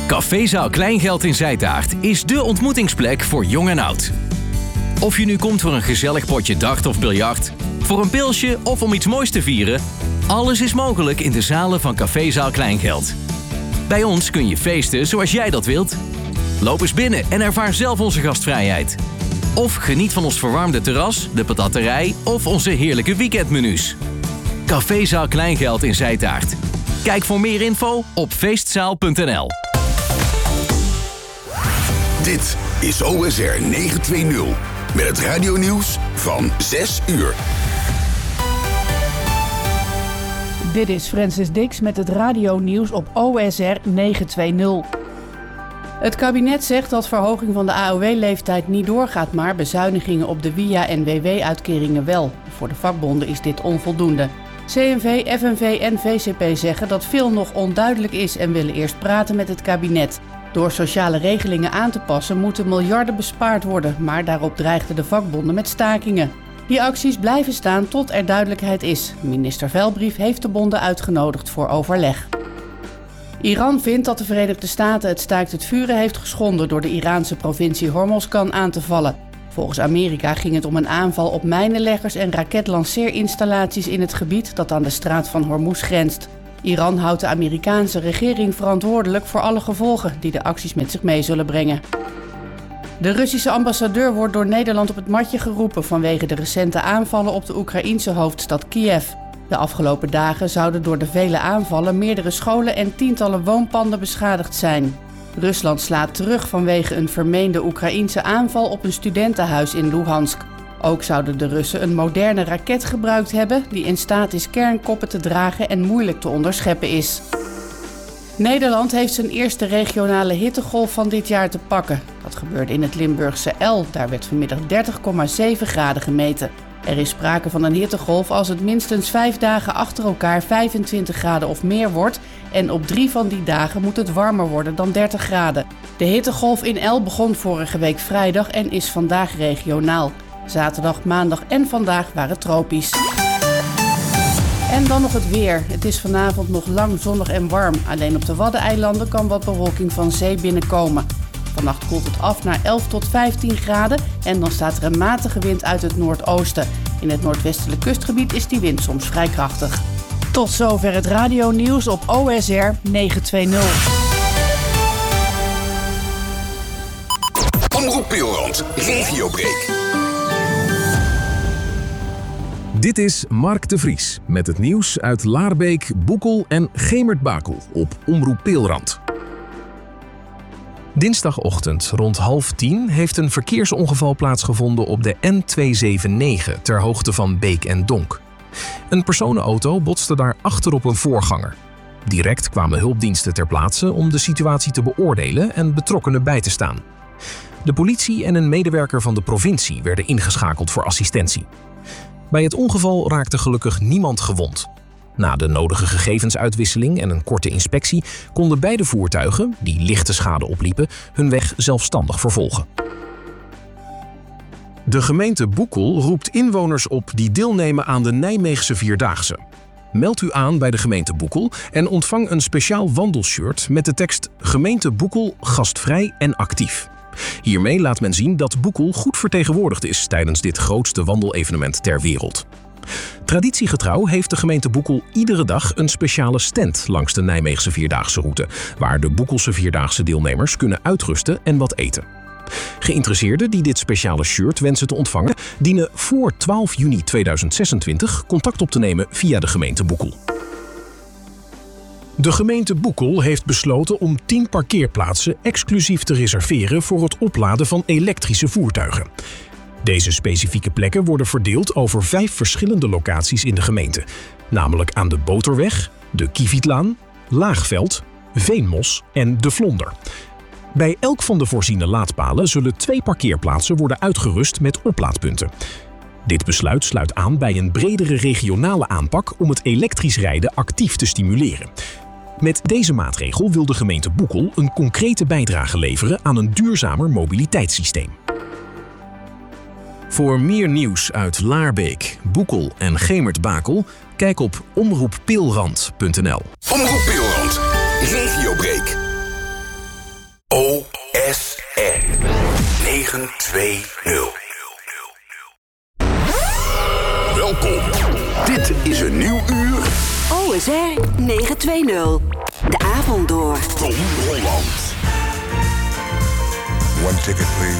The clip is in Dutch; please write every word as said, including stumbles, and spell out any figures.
Cafézaal Kleingeld in Zijtaart is dé ontmoetingsplek voor jong en oud. Of je nu komt voor een gezellig potje dart of biljart, voor een pilsje of om iets moois te vieren, alles is mogelijk in de zalen van Cafézaal Kleingeld. Bij ons kun je feesten zoals jij dat wilt. Loop eens binnen en ervaar zelf onze gastvrijheid. Of geniet van ons verwarmde terras, de patatterij of onze heerlijke weekendmenu's. Cafézaal Kleingeld in Zijtaart. Kijk voor meer info op feestzaal punt n l. Dit is O S R negenhonderdtwintig met het radionieuws van zes uur. Dit is Francis Dix met het radionieuws op O S R negenhonderdtwintig. Het kabinet zegt dat verhoging van de A O W-leeftijd niet doorgaat, maar bezuinigingen op de W I A en W W-uitkeringen wel. Voor de vakbonden is dit onvoldoende. C N V, F N V en V C P zeggen dat veel nog onduidelijk is en willen eerst praten met het kabinet. Door sociale regelingen aan te passen moeten miljarden bespaard worden, maar daarop dreigden de vakbonden met stakingen. Die acties blijven staan tot er duidelijkheid is. Minister Velbrief heeft de bonden uitgenodigd voor overleg. Iran vindt dat de Verenigde Staten het staakt het vuren heeft geschonden door de Iraanse provincie Hormozgan aan te vallen. Volgens Amerika ging het om een aanval op mijnenleggers en raketlanceerinstallaties in het gebied dat aan de straat van Hormuz grenst. Iran houdt de Amerikaanse regering verantwoordelijk voor alle gevolgen die de acties met zich mee zullen brengen. De Russische ambassadeur wordt door Nederland op het matje geroepen vanwege de recente aanvallen op de Oekraïense hoofdstad Kiev. De afgelopen dagen zouden door de vele aanvallen meerdere scholen en tientallen woonpanden beschadigd zijn. Rusland slaat terug vanwege een vermeende Oekraïense aanval op een studentenhuis in Luhansk. Ook zouden de Russen een moderne raket gebruikt hebben die in staat is kernkoppen te dragen en moeilijk te onderscheppen is. Nederland heeft zijn eerste regionale hittegolf van dit jaar te pakken. Dat gebeurde in het Limburgse El, daar werd vanmiddag dertig komma zeven graden gemeten. Er is sprake van een hittegolf als het minstens vijf dagen achter elkaar vijfentwintig graden of meer wordt en op drie van die dagen moet het warmer worden dan dertig graden. De hittegolf in El begon vorige week vrijdag en is vandaag regionaal. Zaterdag, maandag en vandaag waren tropisch. En dan nog het weer. Het is vanavond nog lang zonnig en warm. Alleen op de Waddeneilanden kan wat bewolking van zee binnenkomen. Vannacht koelt het af naar elf tot vijftien graden en dan staat er een matige wind uit het noordoosten. In het noordwestelijk kustgebied is die wind soms vrij krachtig. Tot zover het radionieuws op O S R negenhonderdtwintig. Omroep Peelrand, Regiobreak. Dit is Mark de Vries met het nieuws uit Laarbeek, Boekel en Gemert-Bakel op Omroep Peelrand. Dinsdagochtend rond half tien heeft een verkeersongeval plaatsgevonden op de N tweehonderdzevenennegentig ter hoogte van Beek en Donk. Een personenauto botste daar achter op een voorganger. Direct kwamen hulpdiensten ter plaatse om de situatie te beoordelen en betrokkenen bij te staan. De politie en een medewerker van de provincie werden ingeschakeld voor assistentie. Bij het ongeval raakte gelukkig niemand gewond. Na de nodige gegevensuitwisseling en een korte inspectie konden beide voertuigen, die lichte schade opliepen, hun weg zelfstandig vervolgen. De gemeente Boekel roept inwoners op die deelnemen aan de Nijmeegse Vierdaagse. Meld u aan bij de gemeente Boekel en ontvang een speciaal wandelshirt met de tekst Gemeente Boekel gastvrij en actief. Hiermee laat men zien dat Boekel goed vertegenwoordigd is tijdens dit grootste wandelevenement ter wereld. Traditiegetrouw heeft de gemeente Boekel iedere dag een speciale stand langs de Nijmeegse Vierdaagse route, waar de Boekelse Vierdaagse deelnemers kunnen uitrusten en wat eten. Geïnteresseerden die dit speciale shirt wensen te ontvangen, dienen voor twaalf juni tweeduizend zesentwintig contact op te nemen via de gemeente Boekel. De gemeente Boekel heeft besloten om tien parkeerplaatsen exclusief te reserveren voor het opladen van elektrische voertuigen. Deze specifieke plekken worden verdeeld over vijf verschillende locaties in de gemeente, namelijk aan de Boterweg, de Kievietlaan, Laagveld, Veenmos en de Vlonder. Bij elk van de voorziene laadpalen zullen twee parkeerplaatsen worden uitgerust met oplaadpunten. Dit besluit sluit aan bij een bredere regionale aanpak om het elektrisch rijden actief te stimuleren. Met deze maatregel wil de gemeente Boekel een concrete bijdrage leveren aan een duurzamer mobiliteitssysteem. Voor meer nieuws uit Laarbeek, Boekel en Gemert-Bakel, kijk op omroep peelrand punt n l. Omroep Peelrand, Regiobreak. negenentwintig. Welkom. Dit is een nieuw uur. O S R negenentwintig. De avond door. Tom Holland. One ticket, please.